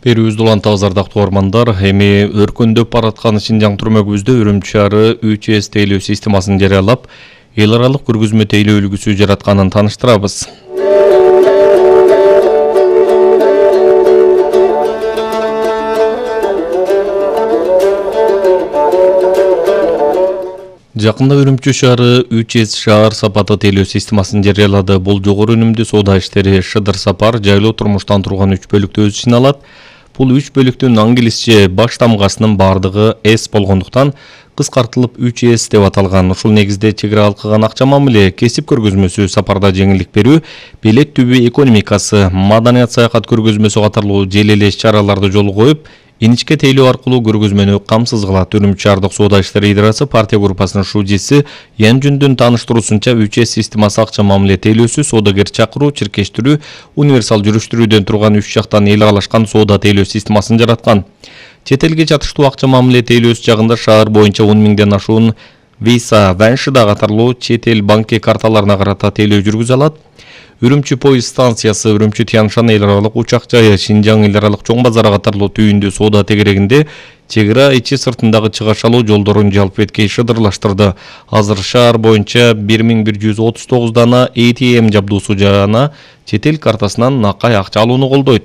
Берүүбүздү улантабыз ардактуу угармандар. Эми өркөндөп бараткан Шинжаң түрмөгүбүздө Үрүмчү шаары 3С тейлөө системасын жарыялап, эл аралык көргөзмө тейлөө үлгүсү жаратканын тааныштырабыз. Жакында Үрүмчү шаары 3С шаар сапаты тейлөө системасын жарыялады. Бул жогору өнүмдүү соода иштери, шыдыр сапар, жайлуу турмуштан турган 3 бөлүктү өз ичине алат. Бул 3 бөлүктүн англисче баш тамгасынын бардыгы S болгондуктан кыскартылып 3С деп аталган. Ушул негизде чек ара кылган акча мамиле, кесип көргөзмөсү, сапарда жеңилдик берүү, билет түбү экономикасы, маданият саякат көргөзмөсү катарлуу жел эле иш-чараларды жолго коюп, иничке тейлөө аркылуу көргөзмөнү камсыз кылат. Үрүмчү шаардык соода иштери идарасы партия группасынын шужиси Ян Жүндүн тааныштыруусунча 3С системасы акча мамиле тейлөөсү, соодагер чакыруу, чиркештирүү, универсал жүрүштүрүүдөн турган 3 жактан эл аралашкан соода тейлөө системасын жараткан. Чет элге жатыштуу акча мамиле тейлөөсү жагында шаар боюнча 10 миңден ашуун Visa, Ваншида катарлуу чет эл банки карталарына карата тейлөө жүргүзө алат. Үрүмчү поезд станциясы, Үрүмчү Тяншан эл аралык учак жайы, Шинжаң эл аралык чоң базары катарлуу түйүндүү соода тегерегинде чек ара ичи сыртындагы чыгашалуу жолдорун жалпы эткей шыдырлаштырды. Азыр шаар боюнча 1139 дана ATM жабдуусу жана чет эл картасынан накай акча алууну колдойт.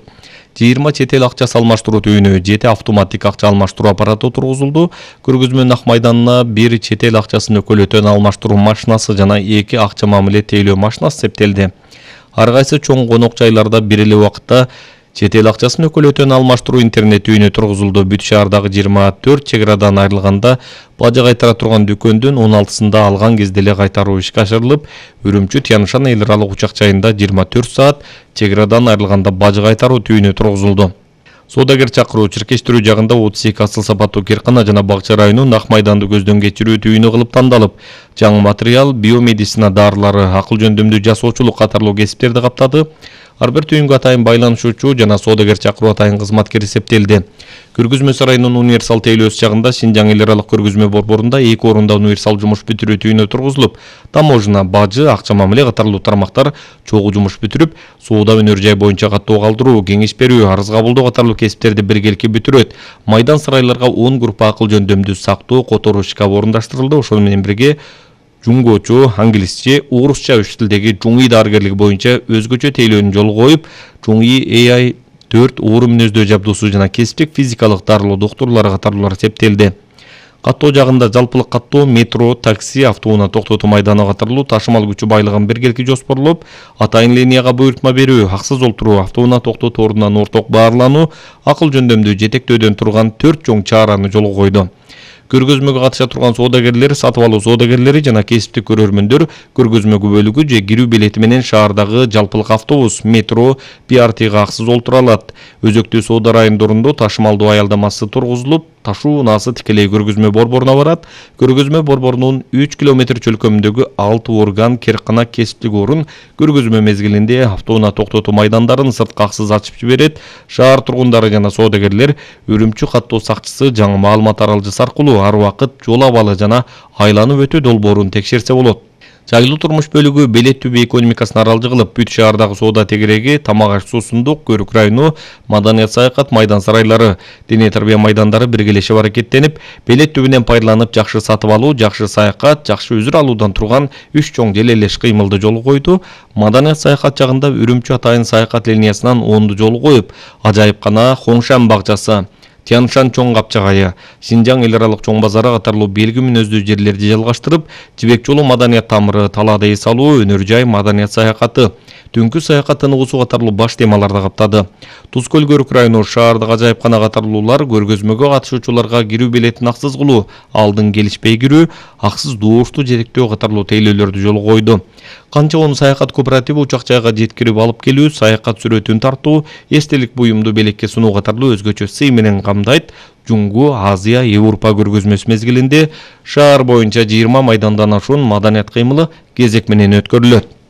20 чет эл акчасы алмаштыруу түйүнү, 7 автоматтик акча алмаштыруу аппараты тургузулду. Көргөзмөнүн ак майданына 1 чет эл акчасын өкөлөтөн алмаштыруу машинасы жана 2 акча мамиле тейлөө машинасы септелди. Ар кайсы чоң конок жайларда бир эле убакытта чет эл акчасын өкөлөтөн алмаштыруу интернет үйүнө тургузулду. Бүт шаардагы 24 чек арадан айрылганда бажы кайтара турган дүкөндүн 16сында алган кезде эле кайтаруу ишке ашырылып, Үрүмчү Тяншан эл аралык учак жайында 24 саат чек арадан айрылганда бажы кайтаруу түйүнү тургузулду. Соодагер чакыруу, чиркештирүү жагында 32 асыл сапаттуу керкана жана бакча районунун ак майданды көздөн кечирүү түйүнү кылып тандалып, жаңы материал, биомедицина дарылары, акыл жөндөмдүү жасоочулук катарлуу кесиптерди каптады. Ар бир түйүнгө атайын байланышуучу жана соодагер чакыруу атайын кызматкер эсептелди. Көргөзмө сарайынын универсал тейлөөсү жагында Шинжаң эл аралык көргөзмө борборунда 2 орунда универсал жумуш бүтүрүү түйүнү тургузулуп, таможня, бажы, акча мамиле катарлуу тармактар чогуу жумуш бүтүрүп, соода өнөр жай боюнча каттоо калтыруу, кеңеш берүү, арыз кабылдоо катарлуу кесиптерди биргеликке бүтүрөт. Майдан сарайларга 10 группа акыл жөндөмдүү сактоо, которуу шкаф орундаштырылды. Ошол менен бирге жунгочу, англисче, орусча 3 тилдеги жуңи дарыгерлиги боюнча өзгөчө тейлөөнү жолго коюп, жуңи AI 4 оору мүнөздөө жабдуусу жана кесиптик физикалык дарылоо доктурлары катарлуулар септелди. Каттоо жагында жалпылык каттоо, метро, такси, автоунаа токтотуу майданы катарлуу ташымал күчү байлыгын биргеликке жоспорлоп, атайын линияга буйртма берүү, аксыз олтуруу, автоунаа токтотуу ордунан орток баарлануу, акыл жөндөмдүү жетектөөдөн турган 4 чоң чараны жолго койду. Көргөзмөгө катыша турган соодагерлер, сатып алуу соодагерлери жана кесиптик көрөрмөндөр көргөзмө күбөлүгү же кирүү билети менен шаардагы жалпылык автобус, метро, BRT-га аксыз олтура алат. Өзөктүү соода райондорунда ташымалдуу аялдамасы тургузулуп, ташуу унаасы тикелей көргөзмө борборуна барат. Көргөзмө борборунун 3 километр чөлкөмүндөгү 6 орган, керкана, кесиптик орун көргөзмө мезгилинде автоунаа токтотуу майдандарын сырткы аксыз ачып жиберет. Шаар тургундары жана соодагерлер Үрүмчү каттоо сакчысы жаңы маалымат аралжысы аркылуу ар убакыт жол абалы жана айланып өтүү долбоорун текшерсе болот. Жайлуу турмуш бөлүгү билет түбү экономикасын аралжы кылып, бүт шаардагы соода тегереги, тамак аш суусундук, көрүк району, маданият саякат майдан сарайлары, диний тарбия майдандары биргелешип аракеттенип, билет түбүнөн пайдаланып жакшы сатып алуу, жакшы саякат, жакшы үзүр алуудан турган 3 чоң желелеш кыймылды жолго койду. Маданият саякат жагында Үрүмчү атайын саякат линиясынан 10 жолго коюп, ажайыпкана, Хоңшан бакчасы, Тяншан чоң капчагайы, Шинжаң эл аралык чоң базары катарлуу белги мүнөздүү жерлерди жалгаштырып, Жибек жолу маданият тамыры, талаада эс алуу, өнөр жай маданият саякаты, түнкү саякат тыныгуусу катарлуу баш темаларды каптады. Туз көл көрүк району, шаардык ажайыпкана катарлуулар көргөзмөгө катышуучуларга кирүү билетин аксыз кылуу, алдын келишпей кирүү, аксыз доошту жетектөө катарлуу тейлөөлөрдү жолго койду. Канча он саякат кооперативи учак жайга жеткирип алып келүү, саякат сүрөтүн тартуу, эстелик буюмду белекке сунуу катарлуу өзгөчө сый менен камдайт. Жуңгу, Азия, Европа көргөзмөсү мезгилинде шаар боюнча 20 майдандан ашуун маданият кыймылы кезек менен өткөрүлөт.